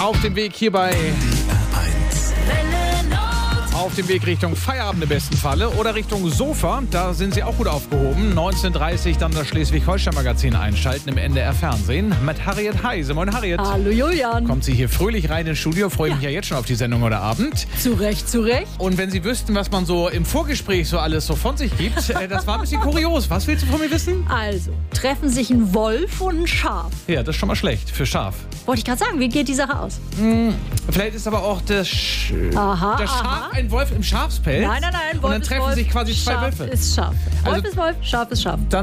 Auf dem Weg hierbei. Auf dem Weg Richtung Feierabend im besten Falle oder Richtung Sofa, da sind Sie auch gut aufgehoben. 19:30 dann das Schleswig-Holstein-Magazin einschalten im NDR-Fernsehen mit Harriet Heise. Moin Harriet. Hallo Julian. Kommt sie hier fröhlich rein ins Studio, freue mich ja jetzt schon auf die Sendung heute Abend. Zu Recht. Und wenn Sie wüssten, was man so im Vorgespräch so alles so von sich gibt, das war ein bisschen kurios. Was willst du von mir wissen? Also, treffen sich ein Wolf und ein Schaf. Ja, das ist schon mal schlecht für Schaf. Wollte ich gerade sagen, wie geht die Sache aus? Vielleicht ist aber auch das Schaf ein Wolf im Schafspelz. Nein, Und Wolf dann ist treffen Wolf, sich quasi zwei Schaf Wölfe. ist Schaf. Wolf Also- ist Wolf, Schaf ist Schaf.